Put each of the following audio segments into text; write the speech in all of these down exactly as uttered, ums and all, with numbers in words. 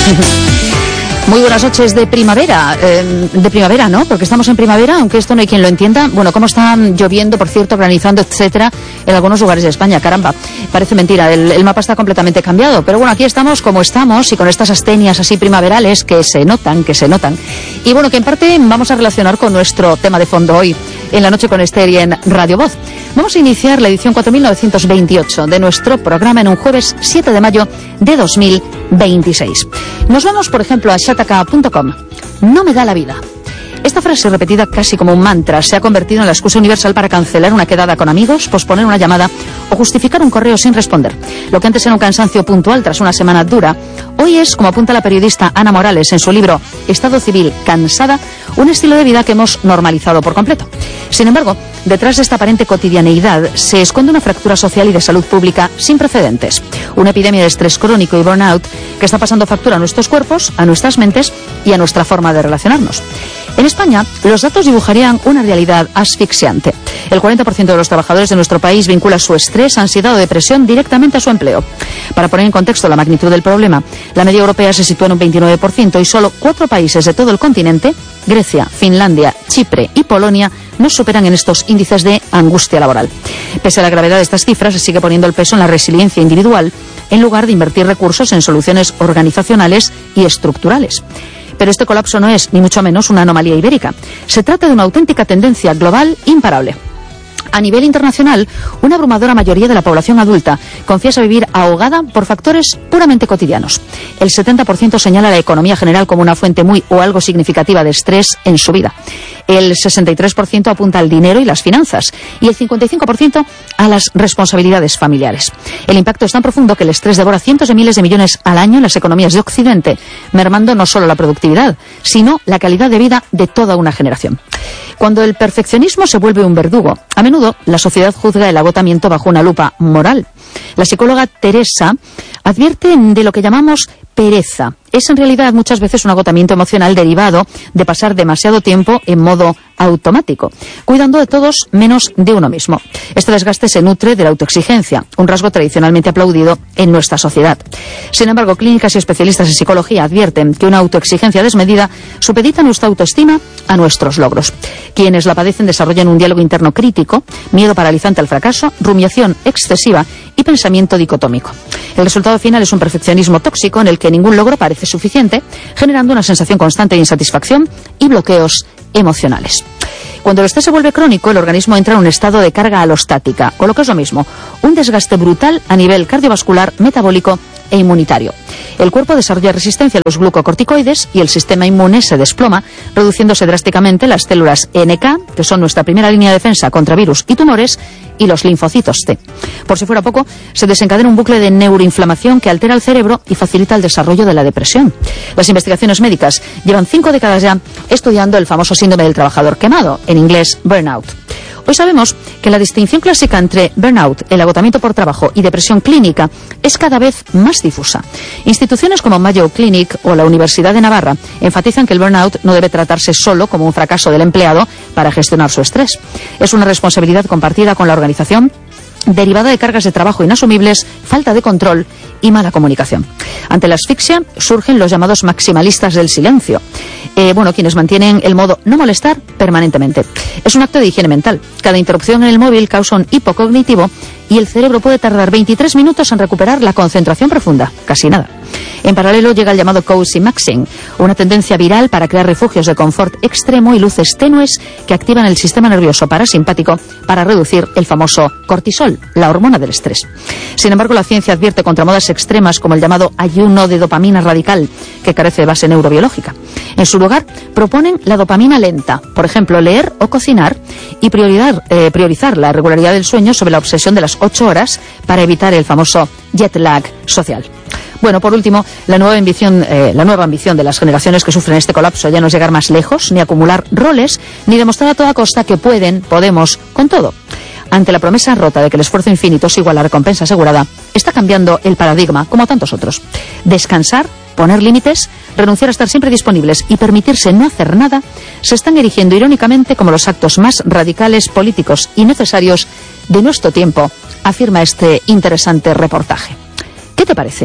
Muy buenas noches de primavera, eh, de primavera, ¿no? Porque estamos en primavera, aunque esto no hay quien lo entienda. Bueno, cómo está lloviendo, por cierto, granizando, etcétera, en algunos lugares de España, caramba. Parece mentira, el, el mapa está completamente cambiado. Pero bueno, aquí estamos como estamos y con estas astenias así primaverales que se notan, que se notan. Y bueno, que en parte vamos a relacionar con nuestro tema de fondo hoy, en la noche con Esther y en Radio Voz. Vamos a iniciar la edición cuatro mil novecientos veintiocho de nuestro programa en un jueves siete de mayo de dos mil veintiséis. Nos vamos, por ejemplo, a shataka punto com. No me da la vida. Esta frase, repetida casi como un mantra, se ha convertido en la excusa universal para cancelar una quedada con amigos, posponer una llamada o justificar un correo sin responder. Lo que antes era un cansancio puntual tras una semana dura, hoy es, como apunta la periodista Ana Morales en su libro Estado Civil Cansada, un estilo de vida que hemos normalizado por completo. Sin embargo, detrás de esta aparente cotidianeidad se esconde una fractura social y de salud pública sin precedentes. Una epidemia de estrés crónico y burnout que está pasando factura a nuestros cuerpos, a nuestras mentes y a nuestra forma de relacionarnos. En España, los datos dibujarían una realidad asfixiante. El cuarenta por ciento de los trabajadores de nuestro país vincula su estrés, ansiedad o depresión directamente a su empleo. Para poner en contexto la magnitud del problema, la media europea se sitúa en un veintinueve por ciento y solo cuatro países de todo el continente, Grecia, Finlandia, Chipre y Polonia, nos superan en estos índices de angustia laboral. Pese a la gravedad de estas cifras, se sigue poniendo el peso en la resiliencia individual en lugar de invertir recursos en soluciones organizacionales y estructurales. Pero este colapso no es, ni mucho menos, una anomalía ibérica. Se trata de una auténtica tendencia global imparable. A nivel internacional, una abrumadora mayoría de la población adulta confiesa vivir ahogada por factores puramente cotidianos. El setenta por ciento señala la economía general como una fuente muy o algo significativa de estrés en su vida. El sesenta y tres por ciento apunta al dinero y las finanzas y el cincuenta y cinco por ciento a las responsabilidades familiares. El impacto es tan profundo que el estrés devora cientos de miles de millones al año en las economías de Occidente, mermando no solo la productividad, sino la calidad de vida de toda una generación. Cuando el perfeccionismo se vuelve un verdugo, a menudo la sociedad juzga el agotamiento bajo una lupa moral. La psicóloga Teresa advierte de lo que llamamos pereza. Es en realidad muchas veces un agotamiento emocional derivado de pasar demasiado tiempo en modo automático, cuidando de todos menos de uno mismo. Este desgaste se nutre de la autoexigencia, un rasgo tradicionalmente aplaudido en nuestra sociedad. Sin embargo, clínicas y especialistas en psicología advierten que una autoexigencia desmedida supedita nuestra autoestima a nuestros logros. Quienes la padecen desarrollan un diálogo interno crítico, miedo paralizante al fracaso, rumiación excesiva y pensamiento dicotómico. El resultado final es un perfeccionismo tóxico en el que ningún logro parece suficiente, generando una sensación constante de insatisfacción y bloqueos emocionales. Cuando el estrés se vuelve crónico, el organismo entra en un estado de carga alostática, o lo que es lo mismo, un desgaste brutal a nivel cardiovascular, metabólico e inmunitario. El cuerpo desarrolla resistencia a los glucocorticoides y el sistema inmune se desploma, reduciéndose drásticamente las células N K, que son nuestra primera línea de defensa contra virus y tumores, y los linfocitos T. Por si fuera poco, se desencadena un bucle de neuroinflamación que altera el cerebro y facilita el desarrollo de la depresión. Las investigaciones médicas llevan cinco décadas ya estudiando el famoso síndrome del trabajador quemado, en inglés burnout. Hoy sabemos que la distinción clásica entre burnout, el agotamiento por trabajo, y depresión clínica es cada vez más difusa. Instituciones como Mayo Clinic o la Universidad de Navarra enfatizan que el burnout no debe tratarse solo como un fracaso del empleado para gestionar su estrés. Es una responsabilidad compartida con la organización, derivada de cargas de trabajo inasumibles, falta de control y mala comunicación. Ante la asfixia surgen los llamados maximalistas del silencio. Eh, bueno, quienes mantienen el modo no molestar permanentemente. Es un acto de higiene mental. Cada interrupción en el móvil causa un hipocognitivo y el cerebro puede tardar veintitrés minutos en recuperar la concentración profunda. Casi nada. En paralelo llega el llamado cozy maxing, una tendencia viral para crear refugios de confort extremo y luces tenues que activan el sistema nervioso parasimpático para reducir el famoso cortisol, la hormona del estrés. Sin embargo, la ciencia advierte contra modas extremas como el llamado ayuno de dopamina radical, que carece de base neurobiológica. En su lugar, proponen la dopamina lenta, por ejemplo, leer o cocinar, y priorizar, eh, priorizar la regularidad del sueño sobre la obsesión de las ocho horas para evitar el famoso jet lag social. Bueno, por último, la nueva ambición, eh, la nueva ambición de las generaciones que sufren este colapso ya no es llegar más lejos, ni acumular roles, ni demostrar a toda costa que pueden, podemos, con todo. Ante la promesa rota de que el esfuerzo infinito es igual a la recompensa asegurada, está cambiando el paradigma, como tantos otros. Descansar, poner límites, renunciar a estar siempre disponibles y permitirse no hacer nada, se están erigiendo irónicamente como los actos más radicales, políticos y necesarios de nuestro tiempo, afirma este interesante reportaje. ¿Qué te parece?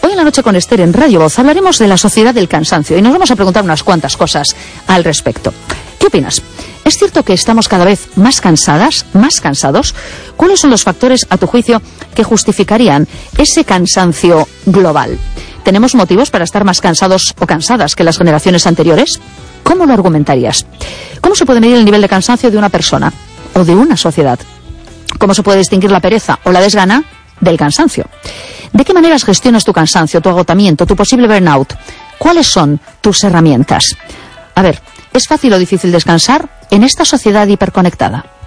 Hoy en la noche con Esther en Radio Voz hablaremos de la sociedad del cansancio y nos vamos a preguntar unas cuantas cosas al respecto. ¿Qué opinas? ¿Es cierto que estamos cada vez más cansadas, más cansados? ¿Cuáles son los factores, a tu juicio, que justificarían ese cansancio global? ¿Tenemos motivos para estar más cansados o cansadas que las generaciones anteriores? ¿Cómo lo argumentarías? ¿Cómo se puede medir el nivel de cansancio de una persona o de una sociedad? ¿Cómo se puede distinguir la pereza o la desgana del cansancio? ¿De qué maneras gestionas tu cansancio, tu agotamiento, tu posible burnout? ¿Cuáles son tus herramientas? A ver, ¿es fácil o difícil descansar en esta sociedad hiperconectada?